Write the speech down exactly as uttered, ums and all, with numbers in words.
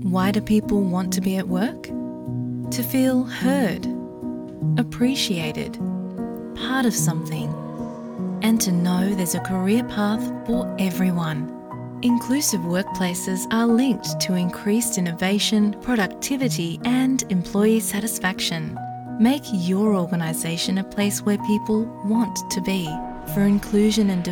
Why do people want to be at work? To feel heard, appreciated, part of something, and to know there's a career path for everyone. Inclusive workplaces are linked to increased innovation, productivity, and employee satisfaction. Make your organisation a place where people want to be. For inclusion and